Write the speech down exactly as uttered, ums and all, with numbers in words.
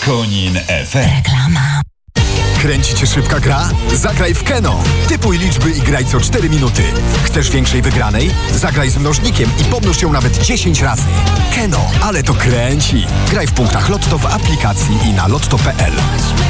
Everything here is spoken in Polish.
Konin F M. Reklama. Kręci cię szybka gra? Zagraj w Keno. Typuj liczby i graj co cztery minuty. Chcesz większej wygranej? Zagraj z mnożnikiem i pomnóż ją nawet dziesięć razy. Keno, ale to kręci. Graj w punktach Lotto w aplikacji i na lotto kropka p l.